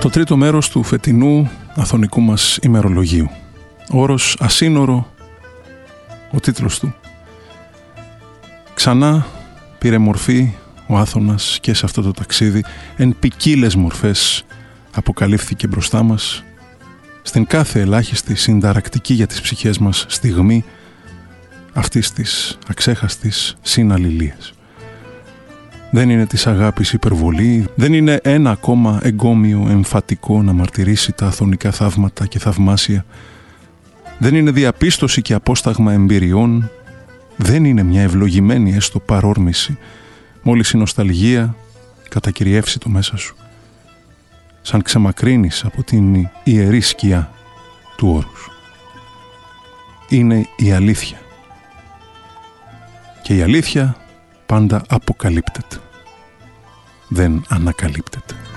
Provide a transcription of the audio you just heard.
Στο τρίτο μέρος του φετινού αθωνικού μας ημερολογίου. Ο όρος ασύνορο, ο τίτλος του. Ξανά πήρε μορφή ο Άθωνας και σε αυτό το ταξίδι, εν ποικίλες μορφές αποκαλύφθηκε μπροστά μας, στην κάθε ελάχιστη συνταρακτική για τις ψυχές μας στιγμή αυτής της αξέχαστης συναλληλίας. Δεν είναι της αγάπης υπερβολή, δεν είναι ένα ακόμα εγκόμιο εμφατικό να μαρτυρήσει τα αθωνικά θαύματα και θαυμάσια, δεν είναι διαπίστωση και απόσταγμα εμπειριών, δεν είναι μια ευλογημένη έστω παρόρμηση, μόλις η νοσταλγία κατακυριεύσει το μέσα σου, σαν ξεμακρύνεις από την ιερή σκιά του όρους. Είναι η αλήθεια. Και η αλήθεια πάντα αποκαλύπτεται. Δεν ανακαλύπτεται.